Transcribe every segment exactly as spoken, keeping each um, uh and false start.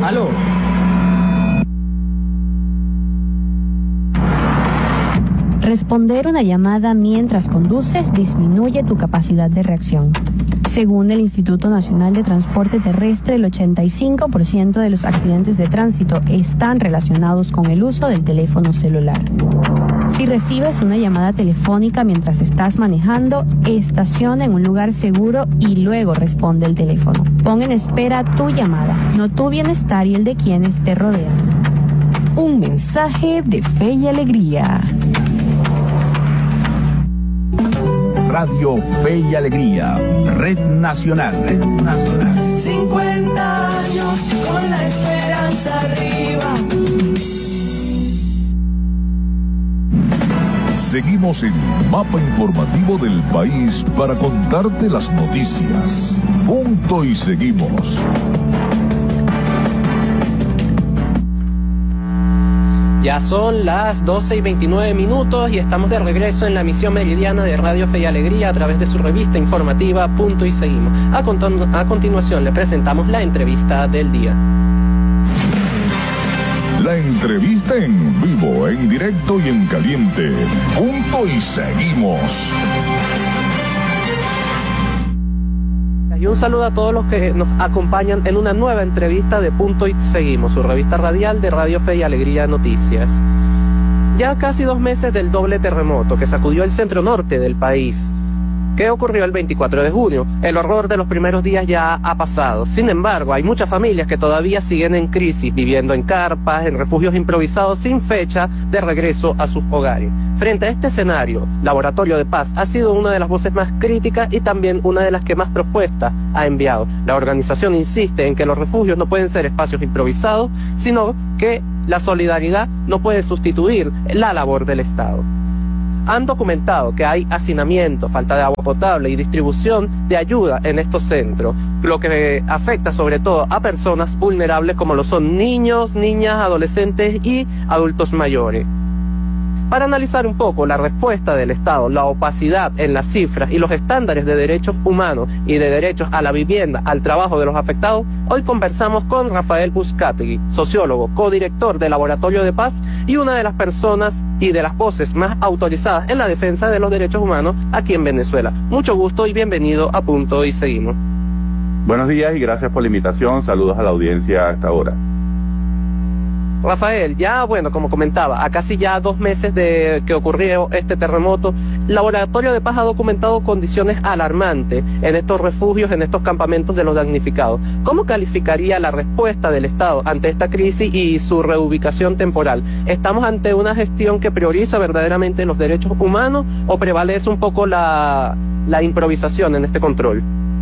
Aló. Responder una llamada mientras conduces disminuye tu capacidad de reacción. Según el Instituto Nacional de Transporte Terrestre, el ochenta y cinco por ciento de los accidentes de tránsito están relacionados con el uso del teléfono celular. Si recibes una llamada telefónica mientras estás manejando, estaciona en un lugar seguro y luego responde el teléfono. Pon en espera tu llamada, no tu bienestar y el de quienes te rodean. Un mensaje de Fe y Alegría. Radio Fe y Alegría, Red Nacional, Red Nacional. cincuenta años con la esperanza arriba. Seguimos en Mapa Informativo del País para contarte las noticias. Punto y seguimos. Ya son las doce y veintinueve minutos y estamos de regreso en la emisión meridiana de Radio Fe y Alegría a través de su revista informativa Punto y Seguimos. A, continu- a continuación le presentamos la entrevista del día. La entrevista en vivo, en directo y en caliente. Punto y Seguimos. Y un saludo a todos los que nos acompañan en una nueva entrevista de Punto y Seguimos, su revista radial de Radio Fe y Alegría Noticias. Ya casi dos meses del doble terremoto que sacudió el centro norte del país. ¿Qué ocurrió el veinticuatro de junio? El horror de los primeros días ya ha pasado. Sin embargo, hay muchas familias que todavía siguen en crisis, viviendo en carpas, en refugios improvisados sin fecha de regreso a sus hogares. Frente a este escenario, Laboratorio de Paz ha sido una de las voces más críticas y también una de las que más propuestas ha enviado. La organización insiste en que los refugios no pueden ser espacios improvisados, sino que la solidaridad no puede sustituir la labor del Estado. Han documentado que hay hacinamiento, falta de agua potable y distribución de ayuda en estos centros, lo que afecta sobre todo a personas vulnerables como lo son niños, niñas, adolescentes y adultos mayores. Para analizar un poco la respuesta del Estado, la opacidad en las cifras y los estándares de derechos humanos y de derechos a la vivienda, al trabajo de los afectados, hoy conversamos con Rafael Uzcategui, sociólogo, codirector del Laboratorio de Paz y una de las personas y de las voces más autorizadas en la defensa de los derechos humanos aquí en Venezuela. Mucho gusto y bienvenido a Punto y Seguimos. Buenos días y gracias por la invitación. Saludos a la audiencia a esta hora. Rafael, ya bueno, como comentaba, a casi ya dos meses de que ocurrió este terremoto, el Laboratorio de Paz ha documentado condiciones alarmantes en estos refugios, en estos campamentos de los damnificados. ¿Cómo calificaría la respuesta del Estado ante esta crisis y su reubicación temporal? ¿Estamos ante una gestión que prioriza verdaderamente los derechos humanos o prevalece un poco la, la improvisación en este control?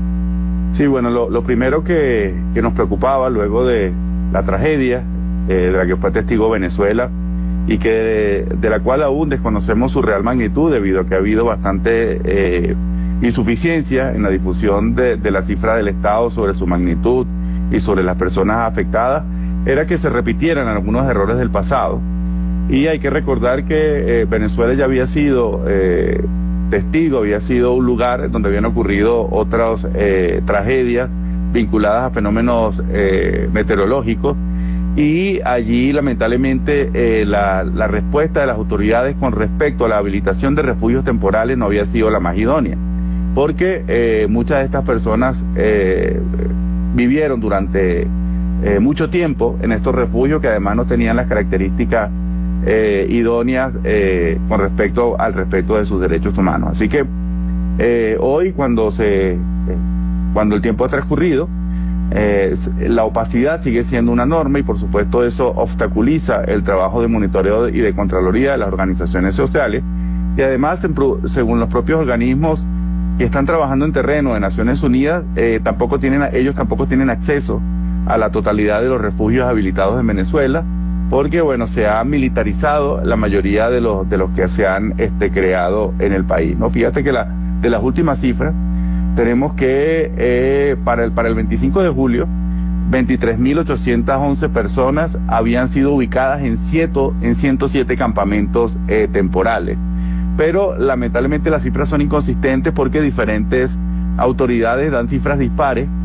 Sí, bueno, lo, lo primero que, que nos preocupaba luego de la tragedia, Eh, de la que fue testigo Venezuela y que de, de la cual aún desconocemos su real magnitud debido a que ha habido bastante eh, insuficiencia en la difusión de, de la cifra del Estado sobre su magnitud y sobre las personas afectadas, era que se repitieran algunos errores del pasado. Y hay que recordar que eh, Venezuela ya había sido eh, testigo, había sido un lugar donde habían ocurrido otras eh, tragedias vinculadas a fenómenos eh, meteorológicos. Y allí lamentablemente eh, la, la respuesta de las autoridades con respecto a la habilitación de refugios temporales no había sido la más idónea, porque eh, muchas de estas personas eh, vivieron durante eh, mucho tiempo en estos refugios que además no tenían las características eh, idóneas eh, con respecto al respeto de sus derechos humanos. Así que eh, hoy cuando, se, eh, cuando el tiempo ha transcurrido, Eh, la opacidad sigue siendo una norma y por supuesto eso obstaculiza el trabajo de monitoreo y de contraloría de las organizaciones sociales y además según los propios organismos que están trabajando en terreno de Naciones Unidas eh, tampoco tienen, ellos tampoco tienen acceso a la totalidad de los refugios habilitados en Venezuela porque bueno se ha militarizado la mayoría de los, de los que se han este, creado en el país, ¿no? Fíjate que la, de las últimas cifras tenemos que eh, para, el, para el veinticinco de julio, veintitrés mil ochocientas once personas habían sido ubicadas en, siete, en ciento siete campamentos eh, temporales. Pero lamentablemente las cifras son inconsistentes porque diferentes autoridades dan cifras dispares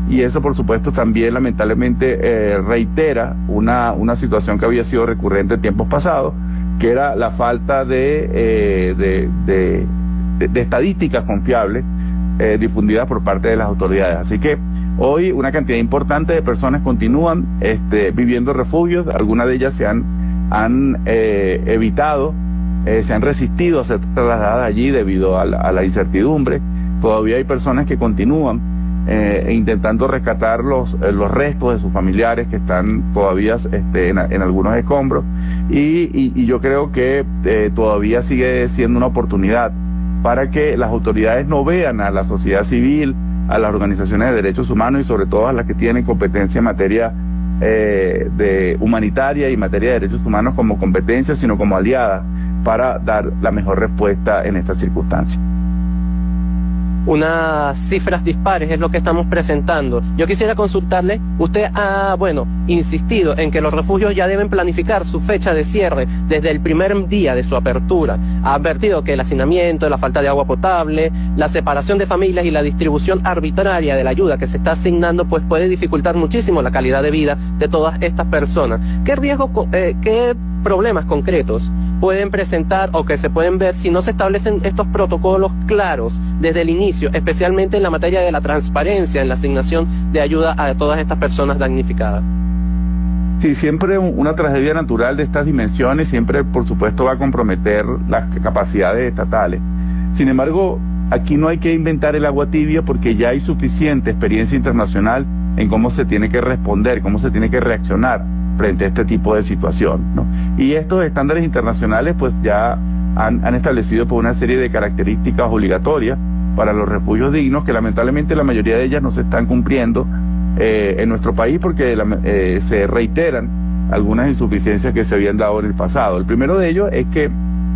y eso por supuesto también lamentablemente eh, reitera una, una situación que había sido recurrente en tiempos pasados, que era la falta de, eh, de, de, de, de estadísticas confiables eh, difundidas por parte de las autoridades. Así que hoy una cantidad importante de personas continúan este, viviendo refugios, algunas de ellas se han, han eh, evitado, eh, se han resistido a ser trasladadas allí debido a la, a la incertidumbre. Todavía hay personas que continúan eh, intentando rescatar los, eh, los restos de sus familiares que están todavía este, en, en algunos escombros, y, y, y yo creo que eh, todavía sigue siendo una oportunidad para que las autoridades no vean a la sociedad civil, a las organizaciones de derechos humanos y sobre todo a las que tienen competencia en materia eh, de humanitaria y materia de derechos humanos como competencia, sino como aliadas para dar la mejor respuesta en estas circunstancias. Unas cifras dispares es lo que estamos presentando. Yo quisiera consultarle, usted ha, bueno, insistido en que los refugios ya deben planificar su fecha de cierre desde el primer día de su apertura. Ha advertido que el hacinamiento, la falta de agua potable, la separación de familias y la distribución arbitraria de la ayuda que se está asignando pues puede dificultar muchísimo la calidad de vida de todas estas personas. ¿Qué riesgos, eh, qué problemas concretos pueden presentar o que se pueden ver si no se establecen estos protocolos claros desde el inicio, especialmente en la materia de la transparencia en la asignación de ayuda a todas estas personas damnificadas? Sí, siempre una tragedia natural de estas dimensiones siempre, por supuesto, va a comprometer las capacidades estatales. Sin embargo, aquí no hay que inventar el agua tibia porque ya hay suficiente experiencia internacional en cómo se tiene que responder, cómo se tiene que reaccionar frente a este tipo de situación, ¿no? Y estos estándares internacionales pues ya han, han establecido pues, una serie de características obligatorias para los refugios dignos que lamentablemente la mayoría de ellas no se están cumpliendo eh, en nuestro país porque la, eh, se reiteran algunas insuficiencias que se habían dado en el pasado. El primero de ellos es que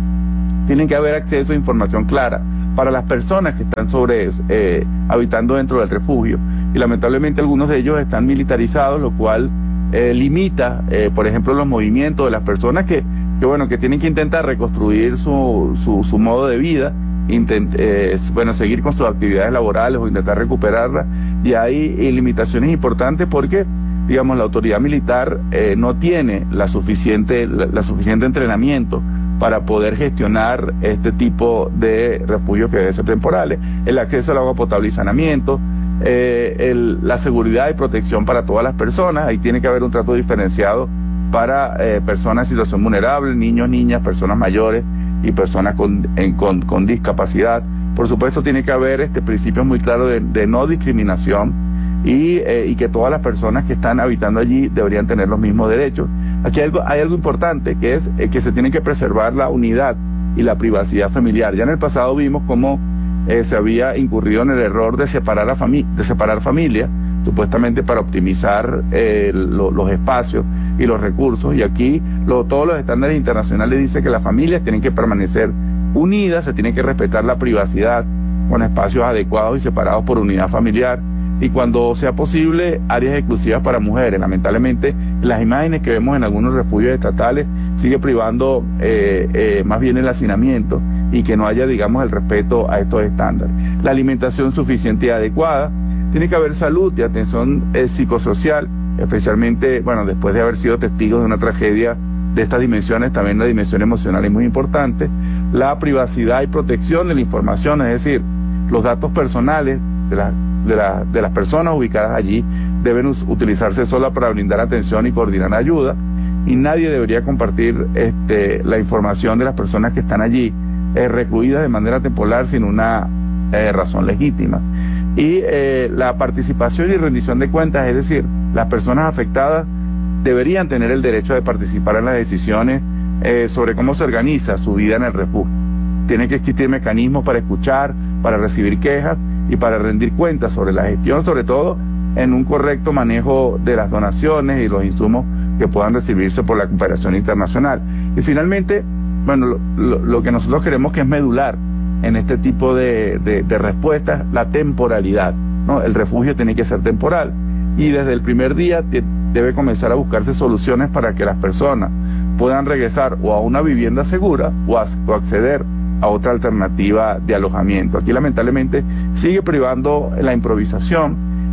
tienen que haber acceso a información clara para las personas que están sobre eh, habitando dentro del refugio, y lamentablemente algunos de ellos están militarizados, lo cual Eh, limita, eh, por ejemplo, los movimientos de las personas que, que bueno, que tienen que intentar reconstruir su, su, su modo de vida, intent, eh, bueno, seguir con sus actividades laborales o intentar recuperarlas, y hay eh, limitaciones importantes porque, digamos, la autoridad militar eh, no tiene la suficiente, la, la suficiente entrenamiento para poder gestionar este tipo de refugios que deben ser temporales, el acceso al agua potable y saneamiento, Eh, el, la seguridad y protección para todas las personas. Ahí tiene que haber un trato diferenciado para eh, personas en situación vulnerable, niños, niñas, personas mayores y personas con, en, con, con discapacidad. Por supuesto tiene que haber este principio muy claro de, de no discriminación y, eh, y que todas las personas que están habitando allí deberían tener los mismos derechos. Aquí hay algo, hay algo importante, que es eh, que se tiene que preservar la unidad y la privacidad familiar. Ya en el pasado vimos cómo Eh, se había incurrido en el error de separar a fami de separar familias, supuestamente para optimizar eh, lo, los espacios y los recursos, y aquí lo, todos los estándares internacionales dicen que las familias tienen que permanecer unidas, se tiene que respetar la privacidad con espacios adecuados y separados por unidad familiar, y cuando sea posible, áreas exclusivas para mujeres. Lamentablemente, las imágenes que vemos en algunos refugios estatales sigue privando eh, eh, más bien el hacinamiento y que no haya, digamos, el respeto a estos estándares. La alimentación suficiente y adecuada, tiene que haber salud y atención eh, psicosocial, especialmente, bueno, después de haber sido testigos de una tragedia de estas dimensiones, también la dimensión emocional es muy importante. La privacidad y protección de la información, es decir, los datos personales de, la, de, la, de las personas ubicadas allí deben utilizarse solo para brindar atención y coordinar ayuda, y nadie debería compartir este, la información de las personas que están allí eh, recluidas de manera temporal sin una eh, razón legítima. Y eh, la participación y rendición de cuentas, es decir, las personas afectadas deberían tener el derecho de participar en las decisiones eh, sobre cómo se organiza su vida en el refugio. Tiene que existir mecanismos para escuchar, para recibir quejas y para rendir cuentas sobre la gestión, sobre todo en un correcto manejo de las donaciones y los insumos que puedan recibirse por la cooperación internacional. Y finalmente, bueno, lo, lo, lo que nosotros queremos que es medular en este tipo de, de, de respuestas, la temporalidad, ¿no? El refugio tiene que ser temporal y desde el primer día debe comenzar a buscarse soluciones para que las personas puedan regresar o a una vivienda segura o, a, o acceder a otra alternativa de alojamiento. Aquí lamentablemente sigue privando la improvisación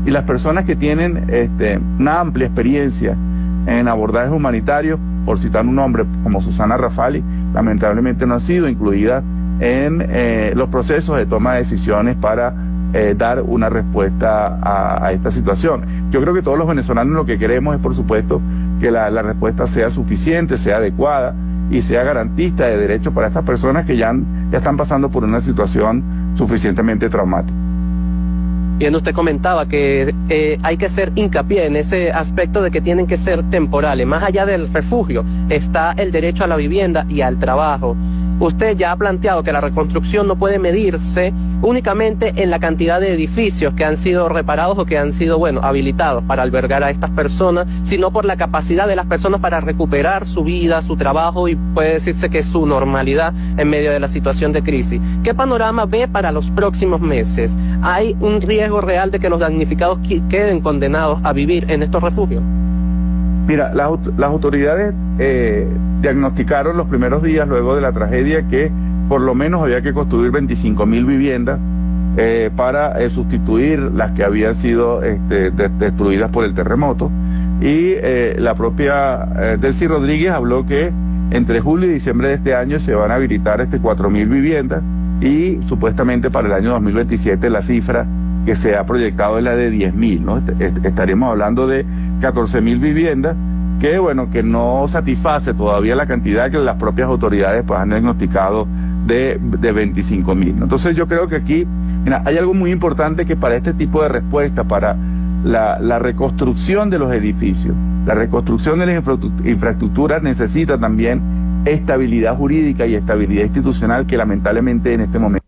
Y las personas que tienen este, una amplia experiencia en abordajes humanitarios, por citar un nombre como Susana Rafali, lamentablemente no ha sido incluida en eh, los procesos de toma de decisiones para eh, dar una respuesta a, a esta situación. Yo creo que todos los venezolanos lo que queremos es, por supuesto, que la, la respuesta sea suficiente, sea adecuada y sea garantista de derechos para estas personas que ya, han, ya están pasando por una situación suficientemente traumática. Bien, usted comentaba que eh, hay que hacer hincapié en ese aspecto de que tienen que ser temporales. Más allá del refugio está el derecho a la vivienda y al trabajo. Usted ya ha planteado que la reconstrucción no puede medirse únicamente en la cantidad de edificios que han sido reparados o que han sido, bueno, habilitados para albergar a estas personas, sino por la capacidad de las personas para recuperar su vida, su trabajo y puede decirse que su normalidad en medio de la situación de crisis. ¿Qué panorama ve para los próximos meses? ¿Hay un riesgo real de que los damnificados queden condenados a vivir en estos refugios? Mira, las, las autoridades eh, diagnosticaron los primeros días luego de la tragedia que por lo menos había que construir veinticinco mil viviendas eh, para eh, sustituir las que habían sido este, de, destruidas por el terremoto. Y eh, la propia eh, Delcy Rodríguez habló que entre julio y diciembre de este año se van a habilitar este cuatro mil viviendas y supuestamente para el año dos mil veintisiete la cifra que se ha proyectado es la de diez mil, ¿no? Est estaríamos hablando de catorce mil viviendas que, bueno, que no satisface todavía la cantidad que las propias autoridades pues han diagnosticado de, de veinticinco mil, ¿no? Entonces yo creo que aquí, mira, hay algo muy importante que para este tipo de respuesta, para la, la reconstrucción de los edificios, la reconstrucción de las infra infraestructuras necesita también estabilidad jurídica y estabilidad institucional que lamentablemente en este momento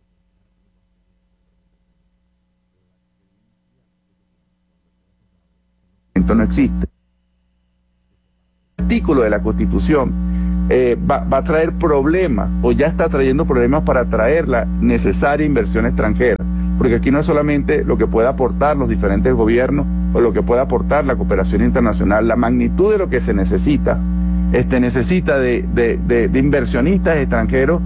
no existe. El artículo de la Constitución eh, va, va a traer problemas o ya está trayendo problemas para traer la necesaria inversión extranjera, porque aquí no es solamente lo que pueda aportar los diferentes gobiernos o lo que pueda aportar la cooperación internacional, la magnitud de lo que se necesita, este necesita de, de, de, de inversionistas extranjeros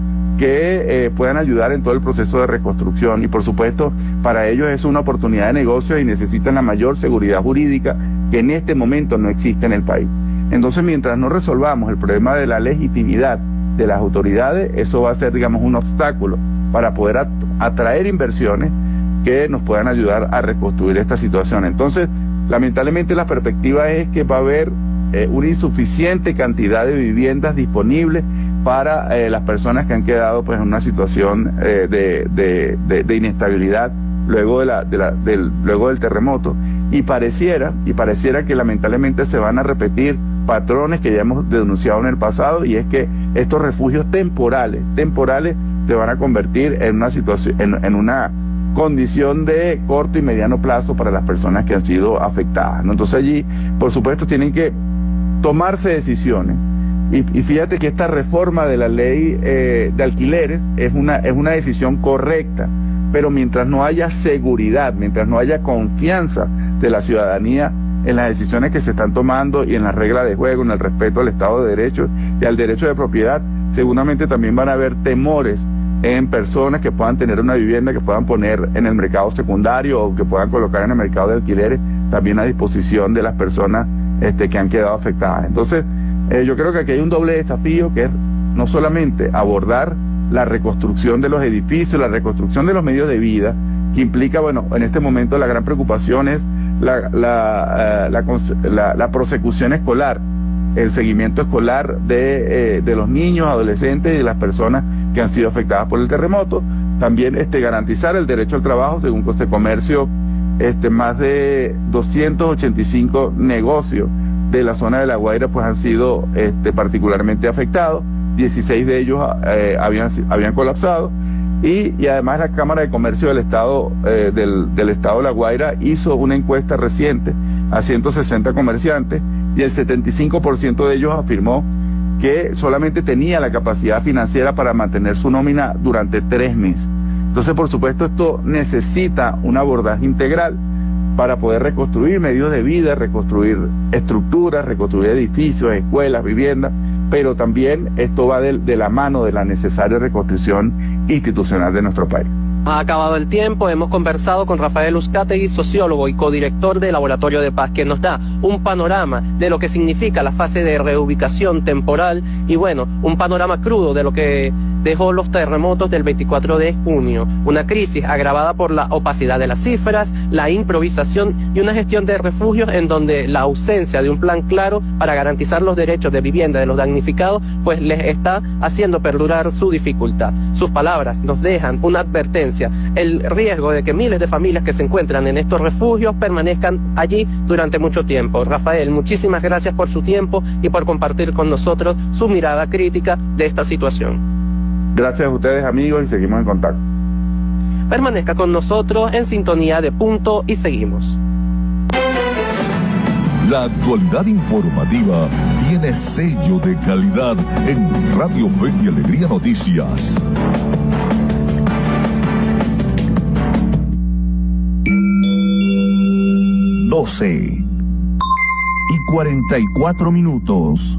que eh, puedan ayudar en todo el proceso de reconstrucción y por supuesto para ellos es una oportunidad de negocio y necesitan la mayor seguridad jurídica que en este momento no existe en el país. Entonces mientras no resolvamos el problema de la legitimidad de las autoridades, eso va a ser, digamos, un obstáculo para poder at atraer inversiones que nos puedan ayudar a reconstruir esta situación. Entonces, lamentablemente la perspectiva es que va a haber eh, una insuficiente cantidad de viviendas disponibles para eh, las personas que han quedado pues en una situación eh, de, de, de, de inestabilidad luego de la, de la, del, luego del terremoto y pareciera y pareciera que lamentablemente se van a repetir patrones que ya hemos denunciado en el pasado y es que estos refugios temporales temporales se van a convertir en una situación en, en una condición de corto y mediano plazo para las personas que han sido afectadas, ¿no? Entonces allí por supuesto tienen que tomarse decisiones. Y, y fíjate que esta reforma de la ley eh, de alquileres es una, es una decisión correcta, pero mientras no haya seguridad, mientras no haya confianza de la ciudadanía en las decisiones que se están tomando y en las reglas de juego, en el respeto al Estado de Derecho y al derecho de propiedad, seguramente también van a haber temores en personas que puedan tener una vivienda, que puedan poner en el mercado secundario o que puedan colocar en el mercado de alquileres también a disposición de las personas este, que han quedado afectadas. Entonces, Eh, yo creo que aquí hay un doble desafío que es no solamente abordar la reconstrucción de los edificios, la reconstrucción de los medios de vida, que implica, bueno, en este momento la gran preocupación es la, la, uh, la, la, la prosecución escolar, el seguimiento escolar de, eh, de los niños, adolescentes y de las personas que han sido afectadas por el terremoto. También este, garantizar el derecho al trabajo, según Costecomercio, este, más de doscientos ochenta y cinco negocios de la zona de La Guaira pues han sido este, particularmente afectados, dieciséis de ellos eh, habían, habían colapsado y, y además la Cámara de Comercio del Estado, eh, del, del Estado de La Guaira hizo una encuesta reciente a ciento sesenta comerciantes y el setenta y cinco por ciento de ellos afirmó que solamente tenía la capacidad financiera para mantener su nómina durante tres meses. Entonces por supuesto esto necesita un abordaje integral para poder reconstruir medios de vida, reconstruir estructuras, reconstruir edificios, escuelas, viviendas, pero también esto va de, de la mano de la necesaria reconstrucción institucional de nuestro país. Ha acabado el tiempo, hemos conversado con Rafael Uzcategui, sociólogo y codirector del Laboratorio de Paz, quien nos da un panorama de lo que significa la fase de reubicación temporal y bueno, un panorama crudo de lo que dejó los terremotos del veinticuatro de junio, una crisis agravada por la opacidad de las cifras, la improvisación y una gestión de refugios en donde la ausencia de un plan claro para garantizar los derechos de vivienda de los damnificados pues les está haciendo perdurar su dificultad. Sus palabras nos dejan una advertencia, el riesgo de que miles de familias que se encuentran en estos refugios permanezcan allí durante mucho tiempo. Rafael, muchísimas gracias por su tiempo y por compartir con nosotros su mirada crítica de esta situación. Gracias a ustedes, amigos, y seguimos en contacto. Permanezca con nosotros en sintonía de Punto y Seguimos. La actualidad informativa tiene sello de calidad en Radio Fe y Alegría Noticias. doce y cuarenta y cuatro minutos.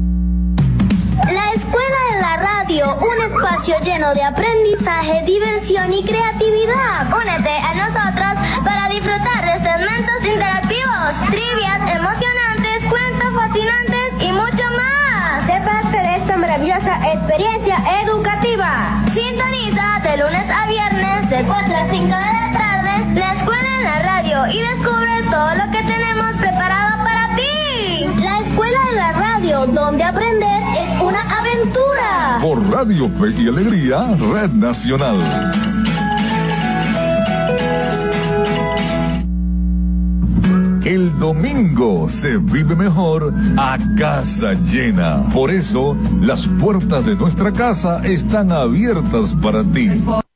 La Escuela de la Radio, un espacio lleno de aprendizaje, diversión y creatividad. Únete a nosotros para disfrutar de segmentos interactivos, trivias emocionantes, cuentos fascinantes y mucho más. Sé parte de esta maravillosa experiencia educativa. Sintoniza de lunes a viernes de cuatro a cinco de la tarde la Escuela en la Radio y descubre todo lo que tenemos preparado para ti. La Escuela de la Radio, donde aprender es una aventura. Por Radio Fe y Alegría, Red Nacional. El domingo se vive mejor a casa llena. Por eso, las puertas de nuestra casa están abiertas para ti.